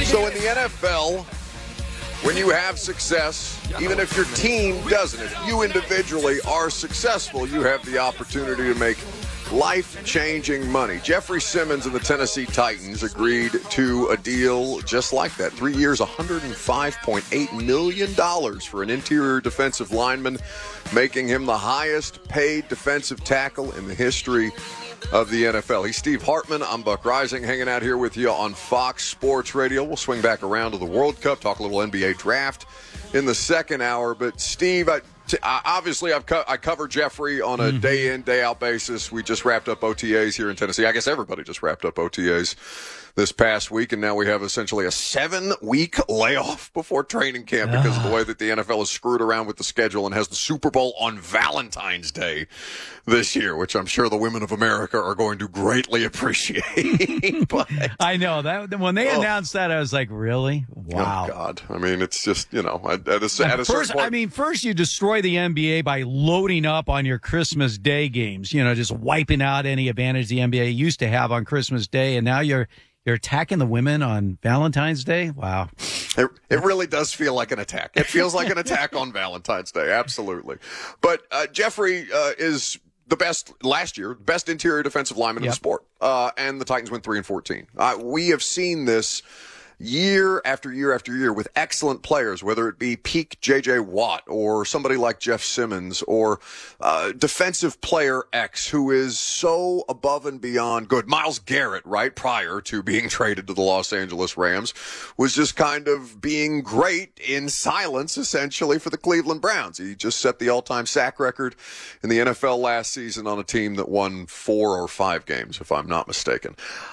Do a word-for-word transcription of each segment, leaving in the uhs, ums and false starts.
So in the N F L, when you have success, even if your team doesn't, if you individually are successful, you have the opportunity to make life-changing money. Jeffrey Simmons and the Tennessee Titans agreed to a deal just like that. Three years, one hundred five point eight million dollars for an interior defensive lineman, making him the highest-paid defensive tackle in the history of the N F L. He's Steve Hartman. I'm Buck Rising, hanging out here with you on Fox Sports Radio. We'll swing back around to the World Cup, talk a little N B A draft in the second hour. But, Steve, I, t- I, obviously I've co- I cover Jeffrey on a mm-hmm. day-in, day-out basis. We just wrapped up O T As here in Tennessee. I guess everybody just wrapped up O T As this past week, and now we have essentially a seven-week layoff before training camp because of the way that the N F L is screwed around with the schedule and has the Super Bowl on Valentine's Day this year, which I'm sure the women of America are going to greatly appreciate. But, I know that when they oh, announced that, I was like, really? Wow. Oh, God. I mean, it's just, you know, at, at a, at a first, point, I mean, first you destroy the N B A by loading up on your Christmas Day games, you know, just wiping out any advantage the N B A used to have on Christmas Day, and now you're You're attacking the women on Valentine's Day? Wow. It, it really does feel like an attack. It feels like an attack on Valentine's Day, absolutely. But uh, Jeffrey uh, is the best last year, best interior defensive lineman yep. in the sport. Uh, and the Titans went three and fourteen. Uh, we have seen this year after year after year with excellent players, whether it be peak J J. Watt or somebody like Jeff Simmons or uh, defensive player X who is so above and beyond good. Myles Garrett, right, prior to being traded to the Los Angeles Rams, was just kind of being great in silence, essentially, for the Cleveland Browns. He just set the all-time sack record in the N F L last season on a team that won four or five games, if I'm not mistaken.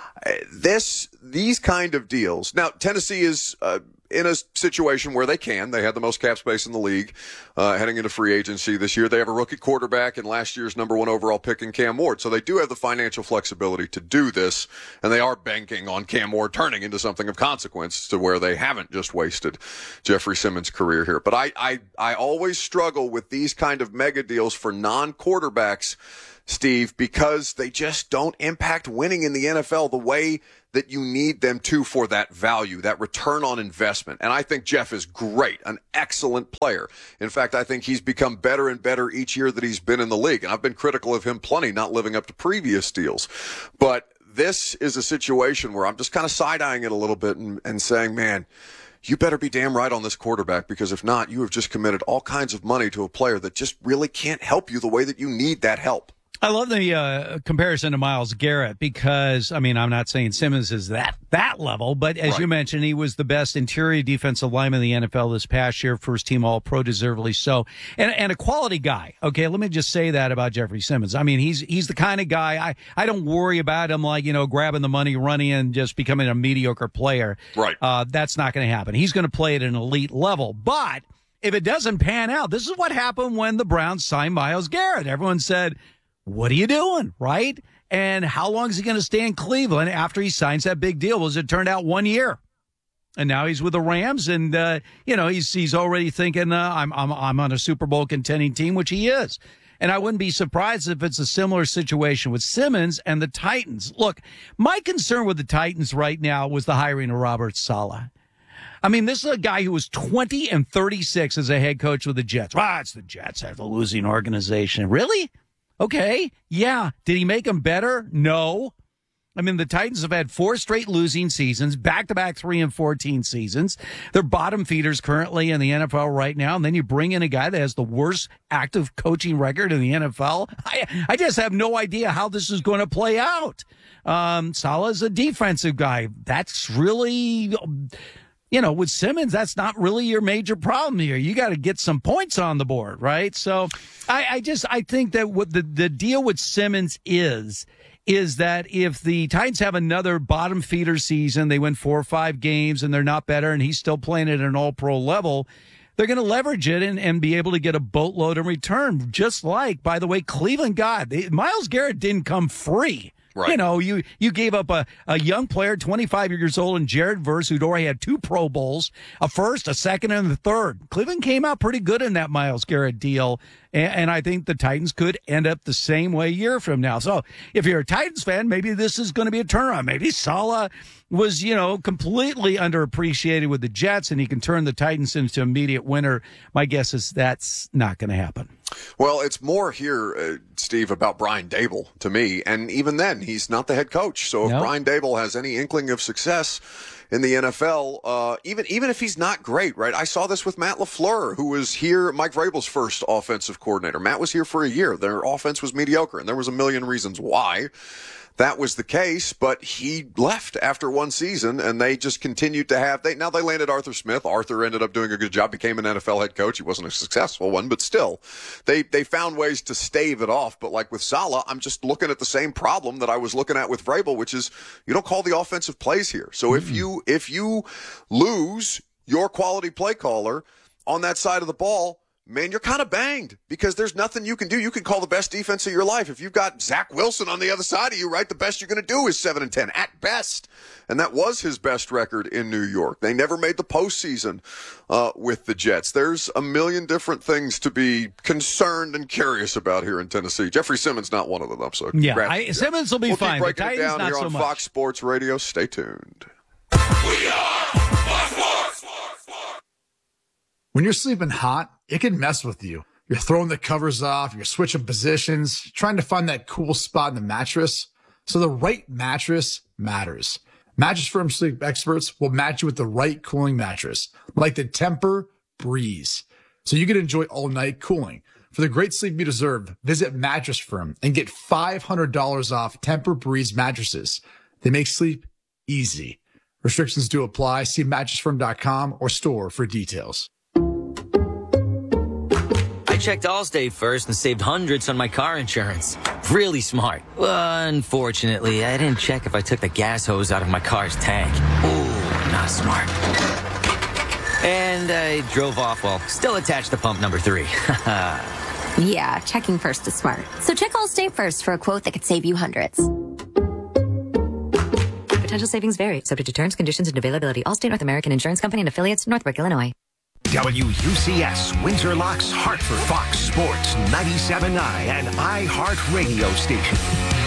This, these kind of deals. Now, Tennessee is uh, in a situation where they can. They had the most cap space in the league uh, heading into free agency this year. They have a rookie quarterback and last year's number one overall pick in Cam Ward. So they do have the financial flexibility to do this, and they are banking on Cam Ward turning into something of consequence to where they haven't just wasted Jeffrey Simmons' career here. But I, I, I always struggle with these kind of mega deals for non-quarterbacks, Steve, because they just don't impact winning in the N F L the way that you need them to for that value, that return on investment. And I think Jeff is great, an excellent player. In fact, I think he's become better and better each year that he's been in the league. And I've been critical of him plenty, not living up to previous deals. But this is a situation where I'm just kind of side-eyeing it a little bit and, and saying, man, you better be damn right on this quarterback, because if not, you have just committed all kinds of money to a player that just really can't help you the way that you need that help. I love the uh, comparison to Myles Garrett because, I mean, I'm not saying Simmons is that that level, but as right. you mentioned, he was the best interior defensive lineman in the N F L this past year, first team All-Pro, deservedly so, and, and a quality guy. Okay, let me just say that about Jeffrey Simmons. I mean, he's he's the kind of guy, I, I don't worry about him like, you know, grabbing the money, running, and just becoming a mediocre player. Right. Uh, that's not going to happen. He's going to play at an elite level, but if it doesn't pan out, this is what happened when the Browns signed Myles Garrett. Everyone said, what are you doing, right? And how long is he going to stay in Cleveland after he signs that big deal? Well, as it turned out, one year. And now he's with the Rams, and, uh, you know, he's he's already thinking, uh, I'm, I'm, I'm on a Super Bowl contending team, which he is. And I wouldn't be surprised if it's a similar situation with Simmons and the Titans. Look, my concern with the Titans right now was the hiring of Robert Saleh. I mean, this is a guy who was twenty and thirty-six as a head coach with the Jets. Ah, it's the Jets. They're the losing organization. Really? Okay, yeah. Did he make them better? No. I mean, the Titans have had four straight losing seasons, back-to-back three and fourteen seasons. They're bottom feeders currently in the N F L right now, and then you bring in a guy that has the worst active coaching record in the N F L. I, I just have no idea how this is going to play out. Um, Saleh's a defensive guy. That's really... You know, with Simmons, that's not really your major problem here. You got to get some points on the board, right? So I, I just, I think that what the, the deal with Simmons is, is that if the Titans have another bottom feeder season, they win four or five games and they're not better and he's still playing at an all-pro level, they're going to leverage it and, and be able to get a boatload in return. Just like, by the way, Cleveland got. They, Myles Garrett didn't come free. Right. You know, you, you gave up a, a young player, twenty-five years old, and Jared Verse, who'd already had two Pro Bowls, a first, a second, and a third. Cleveland came out pretty good in that Myles Garrett deal, and, and I think the Titans could end up the same way a year from now. So if you're a Titans fan, maybe this is going to be a turnaround. Maybe Saleh was, you know, completely underappreciated with the Jets, and he can turn the Titans into immediate winner. My guess is that's not going to happen. Well, it's more here, uh, Steve, about Brian Daboll to me. And even then, he's not the head coach. So if Nope. Brian Daboll has any inkling of success in the N F L, uh, even even if he's not great, right? I saw this with Matt LaFleur, who was here, Mike Vrabel's first offensive coordinator. Matt was here for a year. Their offense was mediocre, and there was a million reasons why that was the case, but he left after one season, and they just continued to have. They now they landed Arthur Smith. Arthur ended up doing a good job, became an N F L head coach. He wasn't a successful one, but still, they they found ways to stave it off. But like with Saleh, I'm just looking at the same problem that I was looking at with Vrabel, which is you don't call the offensive plays here. So mm-hmm. if you if you lose your quality play caller on that side of the ball, man, you're kind of banged because there's nothing you can do. You can call the best defense of your life. If you've got Zach Wilson on the other side of you, right, the best you're going to do is seven and ten at best. And that was his best record in New York. They never made the postseason uh, with the Jets. There's a million different things to be concerned and curious about here in Tennessee. Jeffrey Simmons not one of them, though. So yeah, I, Simmons will be we'll fine. Keep breaking the it Titans, down not here so on much. Fox Sports Radio. Stay tuned. We are Fox Sports. When you're sleeping hot, it can mess with you. You're throwing the covers off, you're switching positions, trying to find that cool spot in the mattress. So the right mattress matters. Mattress Firm sleep experts will match you with the right cooling mattress, like the Temper Breeze, so you can enjoy all night cooling. For the great sleep you deserve, visit Mattress Firm and get five hundred dollars off Temper Breeze mattresses. They make sleep easy. Restrictions do apply. See mattress firm dot com or store for details. I checked Allstate first and saved hundreds on my car insurance. Really smart. Well, unfortunately, I didn't check if I took the gas hose out of my car's tank. Ooh, not smart. And I drove off while still attached to pump number three. Yeah, checking first is smart. So check Allstate first for a quote that could save you hundreds. Potential savings vary, subject to terms, conditions, and availability. Allstate North American Insurance Company and affiliates, Northbrook, Illinois. W U C S, Windsor Locks, Hartford, Fox Sports, ninety-seven point nine, and iHeart Radio Station.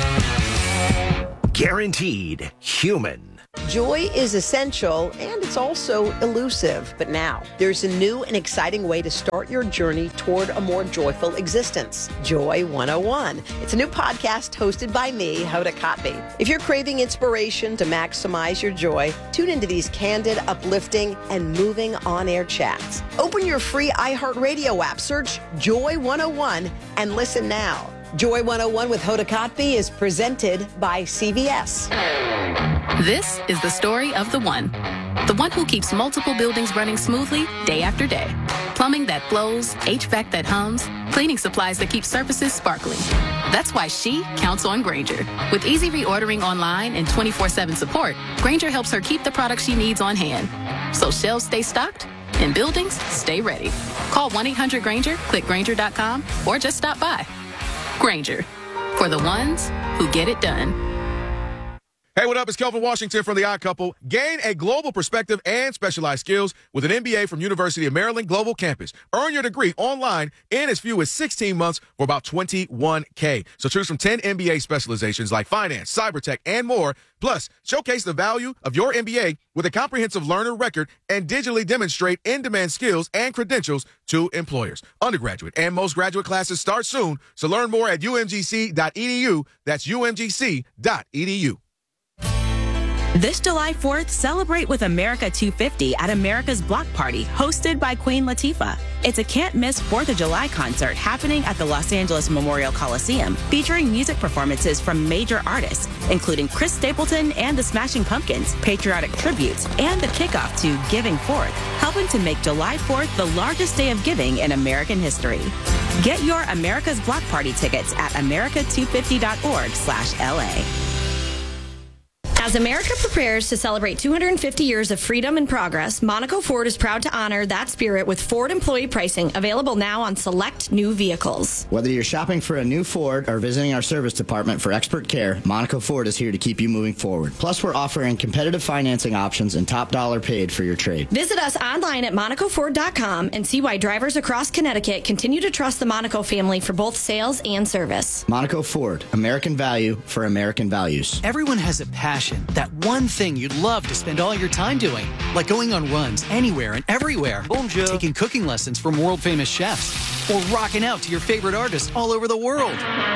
Guaranteed human. Joy is essential, and it's also elusive. But now, there's a new and exciting way to start your journey toward a more joyful existence. Joy one oh one. It's a new podcast hosted by me, Hoda Kotb. If you're craving inspiration to maximize your joy, tune into these candid, uplifting, and moving on-air chats. Open your free iHeartRadio app, search Joy one oh one, and listen now. Joy one oh one with Hoda Kotb is presented by C V S. This is the story of the one. The one who keeps multiple buildings running smoothly day after day. Plumbing that flows, H V A C that hums, cleaning supplies that keep surfaces sparkling. That's why she counts on Grainger. With easy reordering online and twenty-four seven support, Grainger helps her keep the products she needs on hand. So shelves stay stocked and buildings stay ready. Call one eight hundred Grainger, click Grainger dot com, or just stop by. Grainger, for the ones who get it done. Hey, what up? It's Kelvin Washington from The Odd Couple. Gain a global perspective and specialized skills with an M B A from University of Maryland Global Campus. Earn your degree online in as few as sixteen months for about twenty-one K. So choose from ten M B A specializations like finance, cyber tech, and more. Plus, showcase the value of your M B A with a comprehensive learner record and digitally demonstrate in-demand skills and credentials to employers. Undergraduate and most graduate classes start soon, so learn more at U M G C dot E D U. That's U M G C dot E D U. This July fourth, celebrate with America two fifty at America's Block Party, hosted by Queen Latifah. It's a can't-miss fourth of July concert happening at the Los Angeles Memorial Coliseum, featuring music performances from major artists, including Chris Stapleton and the Smashing Pumpkins, patriotic tributes, and the kickoff to Giving Forth, helping to make July fourth the largest day of giving in American history. Get your America's Block Party tickets at america two fifty dot org slash L A. As America prepares to celebrate two hundred fifty years of freedom and progress, Monaco Ford is proud to honor that spirit with Ford employee pricing, available now on select new vehicles. Whether you're shopping for a new Ford or visiting our service department for expert care, Monaco Ford is here to keep you moving forward. Plus, we're offering competitive financing options and top dollar paid for your trade. Visit us online at monaco ford dot com and see why drivers across Connecticut continue to trust the Monaco family for both sales and service. Monaco Ford, American value for American values. Everyone has a passion. passion, that one thing you'd love to spend all your time doing, like going on runs anywhere and everywhere, Bonjour. taking cooking lessons from world-famous chefs, or rocking out to your favorite artists all over the world.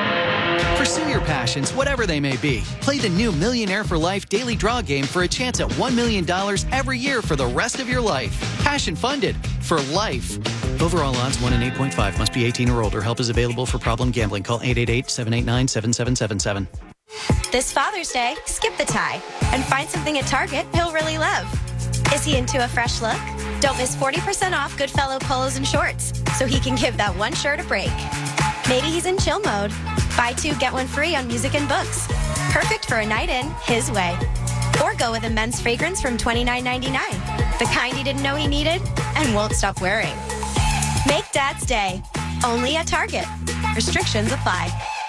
Pursue your passions, whatever they may be. Play the new Millionaire for Life Daily Draw game for a chance at one million dollars every year for the rest of your life. Passion funded for life. Overall odds one in eight point five. Must be eighteen or older. Help is available for problem gambling. Call eight eight eight, seven eight nine, seven seven seven seven. This Father's Day, skip the tie and find something at Target he'll really love. Is he into a fresh look? Don't miss forty percent off Goodfellow polos and shorts so he can give that one shirt a break. Maybe he's in chill mode. Buy two, get one free on music and books. Perfect for a night in, his way. Or go with a men's fragrance from twenty-nine ninety-nine. The kind he didn't know he needed and won't stop wearing. Make Dad's Day. Only at Target. Restrictions apply.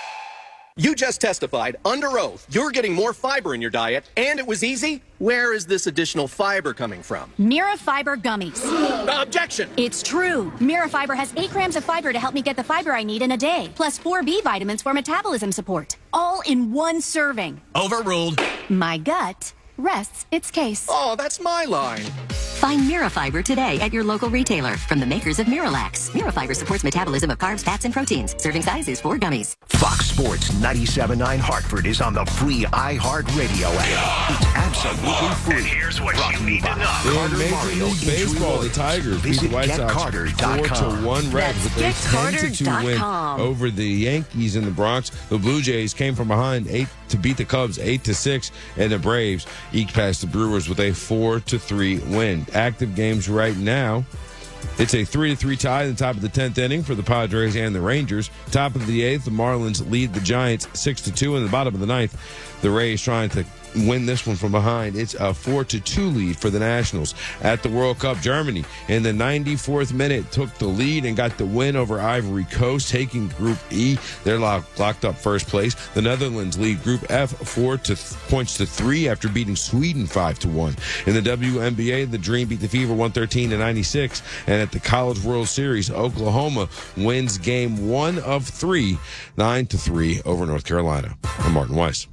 You just testified under oath you're getting more fiber in your diet, and it was easy. Where is this additional fiber coming from? Mira Fiber Gummies. Objection! It's true. Mira Fiber has eight grams of fiber to help me get the fiber I need in a day, plus four B vitamins for metabolism support. All in one serving. Overruled. My gut rests its case. Oh, that's my line. Find Mirafiber today at your local retailer from the makers of Miralax. Mirafiber supports metabolism of carbs, fats, and proteins. Serving size is four gummies. Fox Sports ninety-seven point nine Hartford is on the free iHeartRadio app. It's absolutely free. And here's what you need to know. In Major League Baseball, the Tigers beat the White Sox four to one Reds with a ten to two win over the Yankees in the Bronx. The Blue Jays came from behind eight to beat the Cubs eight to six, and the Braves eked past the Brewers with a four to three win. Active games right now. It's a three to three tie in the top of the tenth inning for the Padres and the Rangers. Top of the eighth, the Marlins lead the Giants six to two. In the bottom of the ninth, the Rays trying to win this one from behind. It's a four to two lead for the Nationals. At the World Cup, Germany in the ninety-fourth minute took the lead and got the win over Ivory Coast, taking Group E. They're locked, locked up first place. The Netherlands lead Group F four to th- points to three after beating Sweden five to one. In the W N B A, the Dream beat the Fever one thirteen to ninety-six. And at the College World Series, Oklahoma wins game one of three, nine to three over North Carolina. I'm Martin Weiss.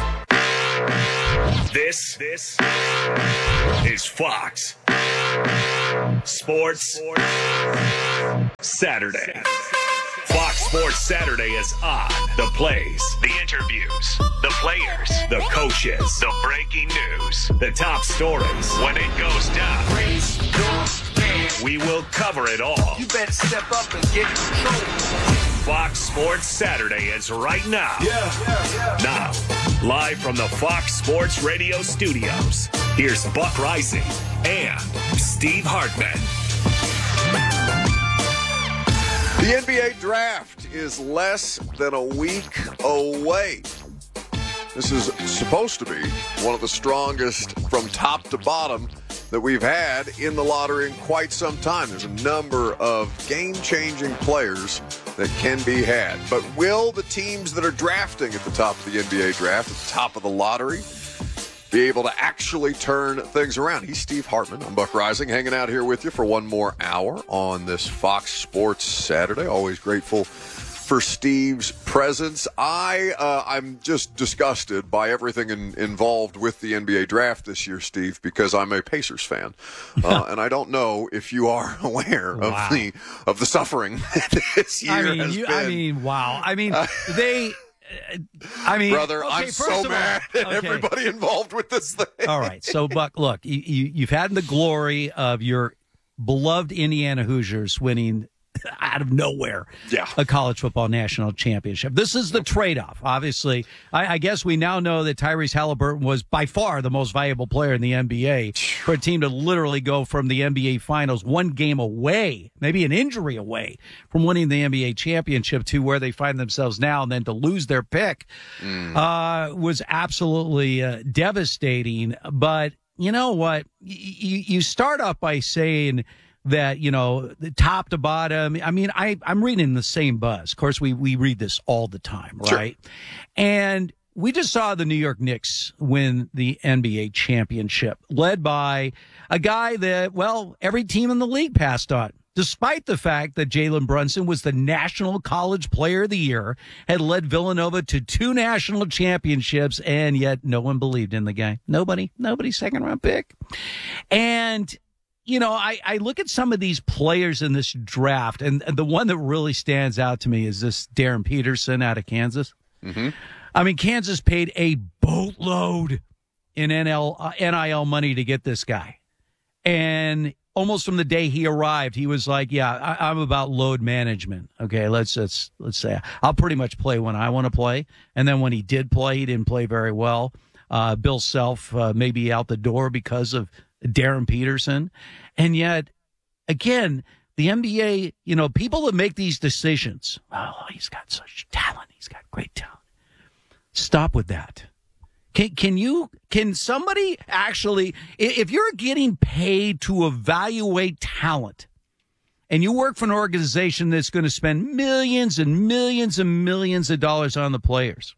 This, this is Fox Sports Saturday. Fox Sports Saturday is on. The plays, the interviews, the players, the coaches, the breaking news, the top stories. When it goes down, we will cover it all. You better step up and get in control. Fox Sports Saturday is right now. Yeah, yeah, yeah. Now, live from the Fox Sports Radio studios, here's Buck Rising and Steve Hartman. The N B A draft is less than a week away. This is supposed to be one of the strongest from top to bottom that we've had in the lottery in quite some time. There's a number of game-changing players that can be had. But will the teams that are drafting at the top of the N B A draft, at the top of the lottery, be able to actually turn things around? He's Steve Hartman. I'm Buck Rising, hanging out here with you for one more hour on this Fox Sports Saturday. Always grateful for Steve's presence. I, uh, I'm just disgusted by everything in, involved with the N B A draft this year, Steve, because I'm a Pacers fan. Uh, and I don't know if you are aware Wow. of the of the suffering this year I mean, has you, been. I mean, wow. I mean, they. I mean, brother, okay, I'm first so of all- mad at okay. everybody involved with this thing. All right, so Buck, look, you, you you've had the glory of your beloved Indiana Hoosiers winning out of nowhere yeah. a college football national championship. This is the trade-off. Obviously, I, I guess we now know that Tyrese Halliburton was by far the most valuable player in the N B A for a team to literally go from the N B A Finals one game away, maybe an injury away from winning the N B A championship to where they find themselves now, and then to lose their pick Mm. uh, was absolutely uh, devastating. But you know what? Y- you, you start off by saying that, you know, the top to bottom. I mean, I, I'm reading the same buzz. Of course, we, we read this all the time, right? Sure. And we just saw the New York Knicks win the N B A championship, led by a guy that, well, every team in the league passed on. despite the fact that Jalen Brunson was the National College Player of the Year, had led Villanova to two national championships, and yet no one believed in the guy. Nobody, nobody second round pick. And, you know, I, I look at some of these players in this draft, and the one that really stands out to me is this Darren Peterson out of Kansas. Mm-hmm. I mean, Kansas paid a boatload in N L, uh, N I L money to get this guy. And almost from the day he arrived, he was like, yeah, I, I'm about load management. Okay, let's, let's, let's say I'll pretty much play when I want to play. And then when he did play, he didn't play very well. Uh, Bill Self uh, maybe out the door because of Darren Peterson. And yet, again, the N B A, you know, people that make these decisions, oh, he's got such talent. He's got great talent. Stop with that. Can can you can somebody actually, if you're getting paid to evaluate talent and you work for an organization that's going to spend millions and millions and millions of dollars on the players,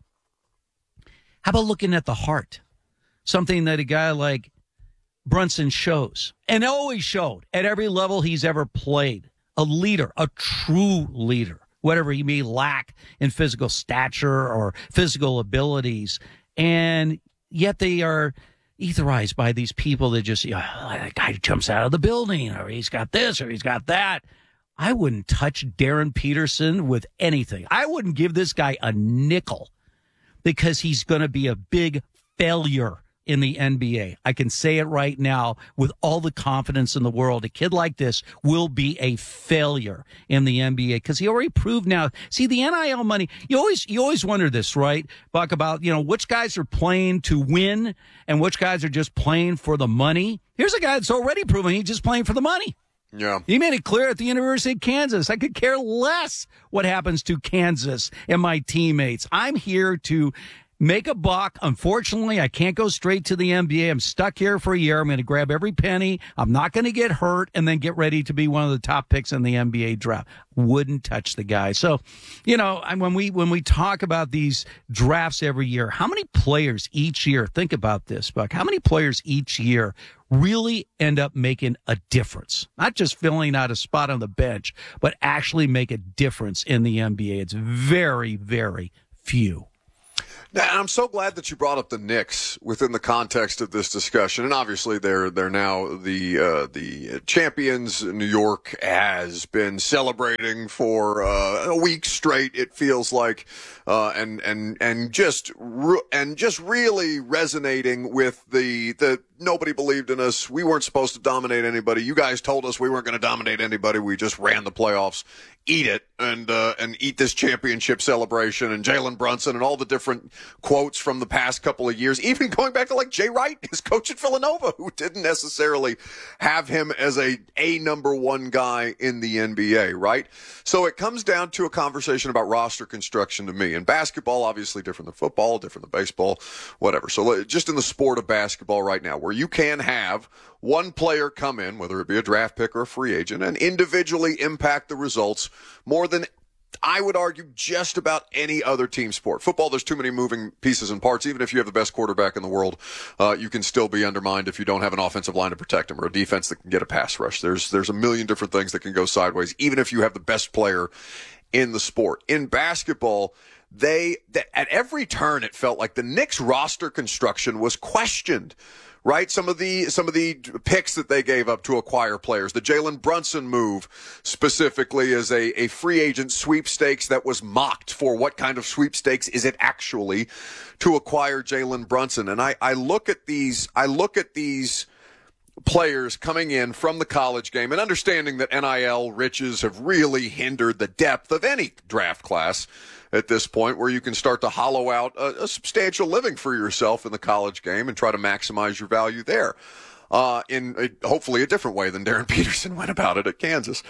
how about looking at the heart? Something that a guy like Brunson shows and always showed at every level he's ever played. A leader, a true leader, whatever he may lack in physical stature or physical abilities. And yet they are etherized by these people that just, you know, that guy jumps out of the building, or he's got this, or he's got that. I wouldn't touch Darren Peterson with anything. I wouldn't give this guy a nickel because he's going to be a big failure in the N B A. I can say it right now with all the confidence in the world. A kid like this will be a failure in the N B A because he already proved now. See, the N I L money, you always you always wonder this, right, Buck, about, you know, which guys are playing to win and which guys are just playing for the money. Here's a guy that's already proven he's just playing for the money. Yeah. He made it clear at the University of Kansas. I could care less what happens to Kansas and my teammates. I'm here to make a buck. Unfortunately, I can't go straight to the N B A. I'm stuck here for a year. I'm going to grab every penny. I'm not going to get hurt and then get ready to be one of the top picks in the N B A draft. Wouldn't touch the guy. So, you know, when we when we talk about these drafts every year, how many players each year, think about this, Buck, how many players each year really end up making a difference? Not just filling out a spot on the bench, but actually make a difference in the N B A. It's very, very few. Now, I'm so glad that you brought up the Knicks within the context of this discussion, and obviously they're they're now the uh, the champions. New York has been celebrating for uh, a week straight. It feels like, uh, and and and just re- and just really resonating with the the. Nobody believed in us. We weren't supposed to dominate anybody. You guys told us we weren't going to dominate anybody. We just ran the playoffs. Eat it and uh, and eat this championship celebration. And Jalen Brunson and all the different quotes from the past couple of years, even going back to like Jay Wright, his coach at Villanova, who didn't necessarily have him as a a number one guy in the N B A, right? So it comes down to a conversation about roster construction to me. And basketball, obviously different than football, different than baseball, whatever. So just in the sport of basketball right now, where you can have one player come in, whether it be a draft pick or a free agent, and individually impact the results more than, I would argue, just about any other team sport. Football, there's too many moving pieces and parts. Even if you have the best quarterback in the world, uh, you can still be undermined if you don't have an offensive line to protect him or a defense that can get a pass rush. There's there's a million different things that can go sideways, even if you have the best player in the sport. In basketball, they, at every turn, it felt like the Knicks roster construction was questioned. Right? Some of the, some of the picks that they gave up to acquire players, the Jalen Brunson move specifically is a, a free agent sweepstakes that was mocked for what kind of sweepstakes is it actually to acquire Jalen Brunson. And I, I look at these, I look at these players coming in from the college game and understanding that N I L riches have really hindered the depth of any draft class at this point, where you can start to hollow out a, a substantial living for yourself in the college game and try to maximize your value there uh, in a, hopefully a different way than Darren Peterson went about it at Kansas.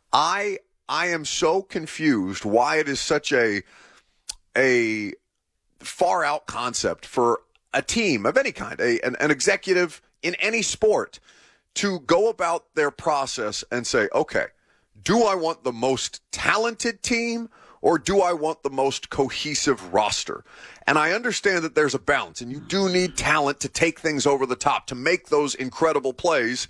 I I am so confused why it is such a a far out concept for a team of any kind, a, an, an executive in any sport, to go about their process and say, okay, do I want the most talented team, or do I want the most cohesive roster? And I understand that there's a balance, and you do need talent to take things over the top, to make those incredible plays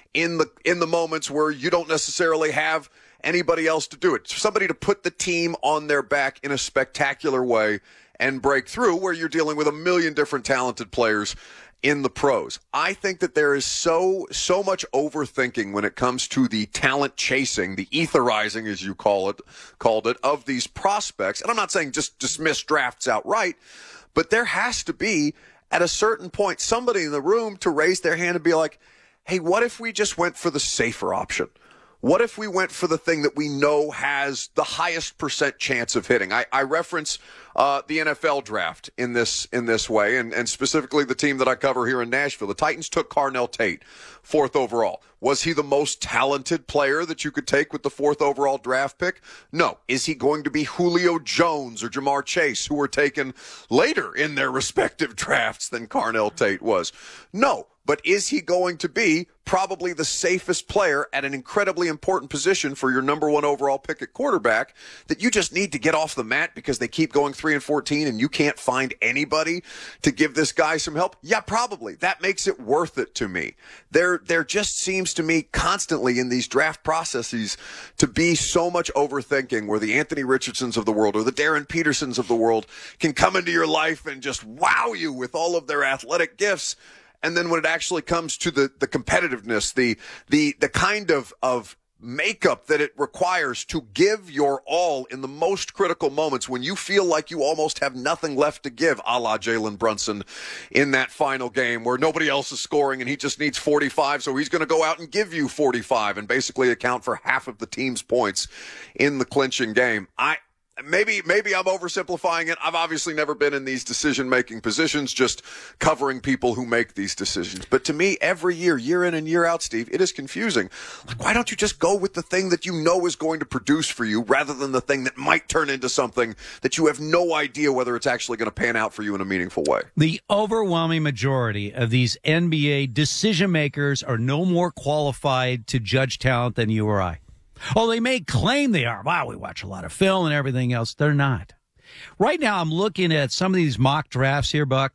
in the in the moments where you don't necessarily have anybody else to do it. Somebody to put the team on their back in a spectacular way and break through, where you're dealing with a million different talented players in the pros. I think that there is so, so much overthinking when it comes to the talent chasing, the etherizing, as you call it, called it, of these prospects. And I'm not saying just dismiss drafts outright, but there has to be, at a certain point, somebody in the room to raise their hand and be like, hey, what if we just went for the safer option? What if we went for the thing that we know has the highest percent chance of hitting? I, I reference uh, the N F L draft in this in this way, and, and specifically the team that I cover here in Nashville. The Titans took Carnell Tate, fourth overall. Was he the most talented player that you could take with the fourth overall draft pick? No. Is he going to be Julio Jones or Jamar Chase, who were taken later in their respective drafts than Carnell Tate was? No. But is he going to be probably the safest player at an incredibly important position for your number one overall pick at quarterback that you just need to get off the mat because they keep going three and fourteen and you can't find anybody to give this guy some help? Yeah, probably. That makes it worth it to me. There, there just seems to me constantly in these draft processes to be so much overthinking where the Anthony Richardsons of the world or the Darren Petersons of the world can come into your life and just wow you with all of their athletic gifts. And then when it actually comes to the, the competitiveness, the the the kind of, of makeup that it requires to give your all in the most critical moments when you feel like you almost have nothing left to give, a la Jalen Brunson in that final game where nobody else is scoring and he just needs forty-five, so he's going to go out and give you forty-five and basically account for half of the team's points in the clinching game. I Maybe maybe I'm oversimplifying it. I've obviously never been in these decision-making positions, just covering people who make these decisions. But to me, every year, year in and year out, Steve, it is confusing. Like, why don't you just go with the thing that you know is going to produce for you rather than the thing that might turn into something that you have no idea whether it's actually going to pan out for you in a meaningful way? The overwhelming majority of these N B A decision-makers are no more qualified to judge talent than you or I. Oh, they may claim they are. Wow, we watch a lot of film and everything else. They're not. Right now, I'm looking at some of these mock drafts here, Buck.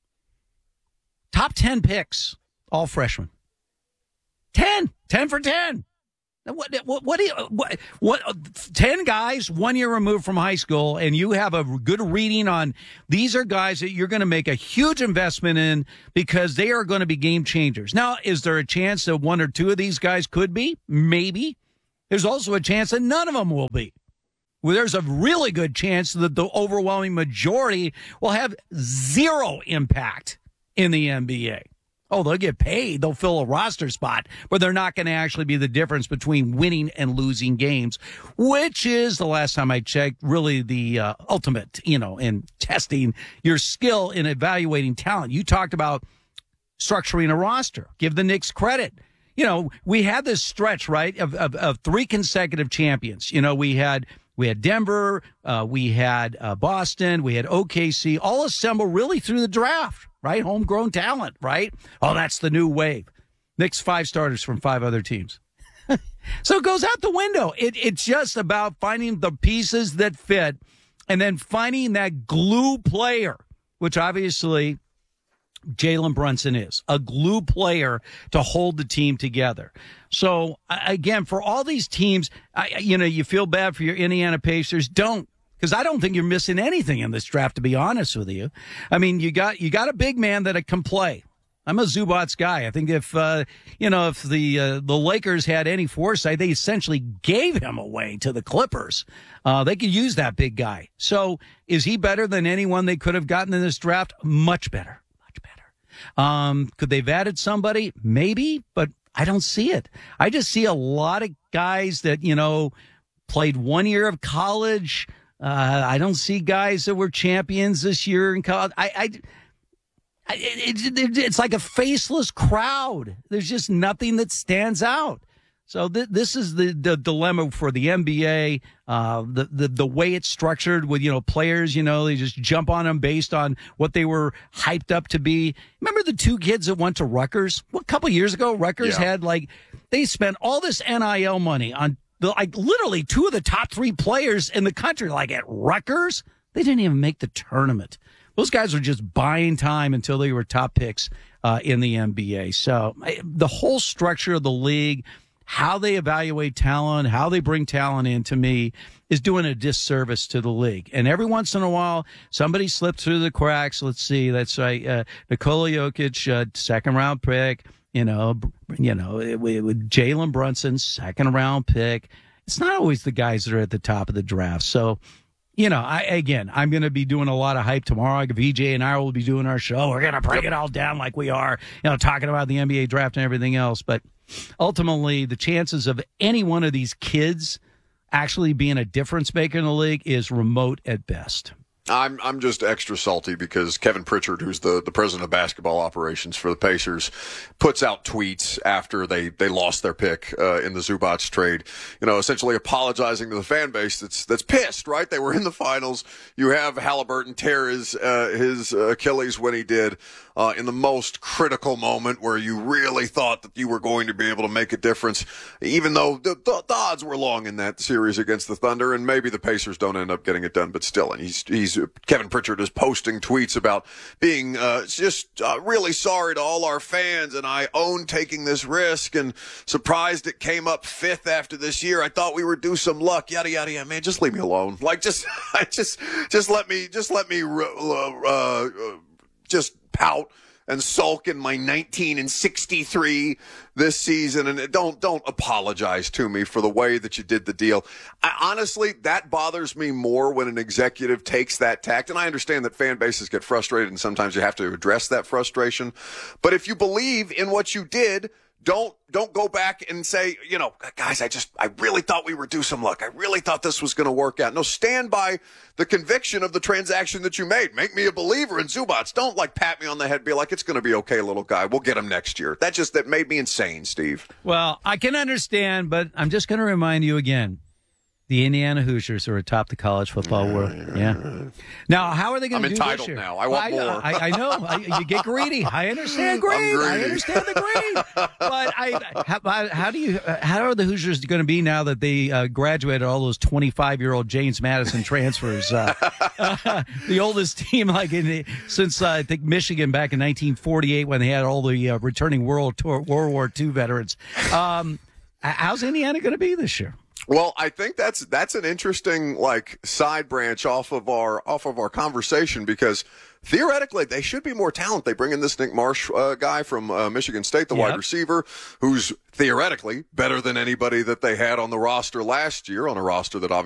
Top ten picks, all freshmen. ten. ten for ten. What, what, what, do you, what, what, ten guys, one year removed from high school, and you have a good reading on these are guys that you're going to make a huge investment in because they are going to be game changers. Now, is there a chance that one or two of these guys could be? Maybe. There's also a chance that none of them will be. Well, there's a really good chance that the overwhelming majority will have zero impact in the N B A. Oh, they'll get paid. They'll fill a roster spot, but they're not going to actually be the difference between winning and losing games, which is, the last time I checked, really the uh, ultimate, you know, in testing your skill in evaluating talent. You talked about structuring a roster. Give the Knicks credit. You know, we had this stretch, right, of, of, of three consecutive champions. You know, we had we had Denver, uh, we had uh, Boston, we had O K C, all assembled really through the draft, right? Homegrown talent, right? Oh, that's the new wave. Knicks five starters from five other teams. So it goes out the window. It, it's just about finding the pieces that fit and then finding that glue player, which obviously Jalen Brunson is a glue player to hold the team together. So again, for all these teams, I, you know, you feel bad for your Indiana Pacers. Don't, because I don't think you're missing anything in this draft, to be honest with you. I mean, you got you got a big man that can play. I'm a Zubats guy. I think if uh, you know if the uh, the Lakers had any foresight, they essentially gave him away to the Clippers. Uh, they could use that big guy. So is he better than anyone they could have gotten in this draft? Much better. Um, could they've added somebody? Maybe, but I don't see it. I just see a lot of guys that, you know, played one year of college. Uh, I don't see guys that were champions this year in college. I, I, I it, it, it's like a faceless crowd. There's just nothing that stands out. So th- this is the, the dilemma for the N B A, uh, the, the, the way it's structured with, you know, players, you know, they just jump on them based on what they were hyped up to be. Remember the two kids that went to Rutgers? Well, a couple years ago, Rutgers yeah. had like, they spent all this N I L money on the, like literally two of the top three players in the country, like at Rutgers. They didn't even make the tournament. Those guys were just buying time until they were top picks uh, in the N B A. So I, the whole structure of the league, how they evaluate talent, how they bring talent in, to me, is doing a disservice to the league. And every once in a while, somebody slips through the cracks. Let's see. That's right. Uh, Nikola Jokic, uh, second round pick. You know, you know, with, with Jalen Brunson, second round pick. It's not always the guys that are at the top of the draft. So, you know, I again, I'm going to be doing a lot of hype tomorrow. V J and I will be doing our show. We're going to break it all down like we are, you know, talking about the N B A draft and everything else. But ultimately, the chances of any one of these kids actually being a difference maker in the league is remote at best. I'm I'm just extra salty because Kevin Pritchard, who's the, the president of basketball operations for the Pacers, puts out tweets after they, they lost their pick uh, in the Zubac trade, you know, essentially apologizing to the fan base that's that's pissed, right? They were in the finals. You have Halliburton tear his, uh, his Achilles when he did uh, in the most critical moment where you really thought that you were going to be able to make a difference, even though the, the, the odds were long in that series against the Thunder, and maybe the Pacers don't end up getting it done, but still, and he's he's Kevin Pritchard is posting tweets about being uh, just uh, really sorry to all our fans, and I own taking this risk, and surprised it came up fifth after this year. I thought we were due some luck, yada yada yada. Man, just leave me alone. Like, just, just, just let me, just let me, uh, uh, just pout and sulk in my nineteen and sixty-three this season, and don't don't apologize to me for the way that you did the deal. I, honestly, that bothers me more when an executive takes that tact, and I understand that fan bases get frustrated, and sometimes you have to address that frustration. But if you believe in what you did, don't don't go back and say, you know, guys, I just I really thought we were due some luck. I really thought this was going to work out. No, stand by the conviction of the transaction that you made. Make me a believer in Zubac. Don't like pat me on the head, be like, it's going to be okay, little guy. We'll get him next year. That just that made me insane, Steve. Well, I can understand, but I'm just going to remind you again. The Indiana Hoosiers are atop the college football world. Yeah. Now, how are they going to do this year? I'm entitled now. I want well, more. I, I know. I, you get greedy. I understand greed. I understand the greed. But I, how, how do you? How are the Hoosiers going to be now that they uh, graduated all those twenty-five-year-old James Madison transfers? Uh, uh, the oldest team, like in the, since uh, I think Michigan back in nineteen forty-eight, when they had all the uh, returning World Tour, World War Two veterans. Um, how's Indiana going to be this year? Well, I think that's that's an interesting like side branch off of our off of our conversation, because theoretically they should be more talented. They bring in this Nick Marsh uh, guy from uh, Michigan State, the yep. wide receiver, who's theoretically better than anybody that they had on the roster last year, on a roster that obviously